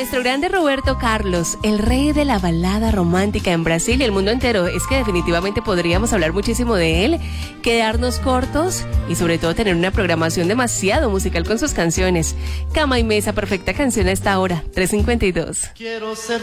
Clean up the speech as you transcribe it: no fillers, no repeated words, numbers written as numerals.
Nuestro grande Roberto Carlos, el rey de la balada romántica en Brasil y el mundo entero. Es que definitivamente podríamos hablar muchísimo de él, quedarnos cortos y sobre todo tener una programación demasiado musical con sus canciones. Cama y mesa, perfecta canción a esta hora, 3:52. Quiero ser